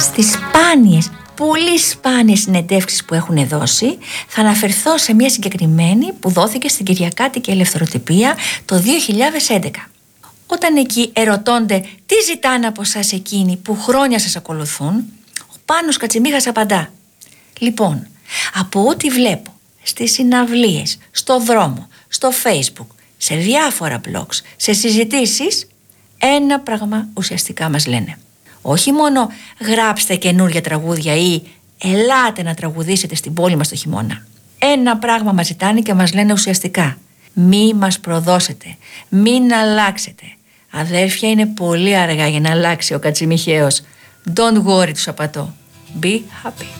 Στις σπάνιες, πολύ σπάνιες συνεντεύξεις που έχουν δώσει, θα αναφερθώ σε μια συγκεκριμένη που δόθηκε στην Κυριακάτικη Ελευθεροτυπία το 2011. Όταν εκεί ερωτώνται τι ζητάνε από εσάς εκείνοι που χρόνια σας ακολουθούν, ο Πάνος Κατσιμίχας απαντά: λοιπόν, από ό,τι βλέπω στις συναυλίες, στο δρόμο, στο Facebook, σε διάφορα blogs, σε συζητήσεις, ένα πράγμα ουσιαστικά μας λένε. Όχι μόνο γράψτε καινούργια τραγούδια ή ελάτε να τραγουδήσετε στην πόλη μας το χειμώνα. Ένα πράγμα μας ζητάνε και μας λένε ουσιαστικά: μη μας προδώσετε, μην αλλάξετε. Αδέρφια, είναι πολύ αργά για να αλλάξει ο Κατσιμιχαίος. Don't worry, τους απατώ. Be happy.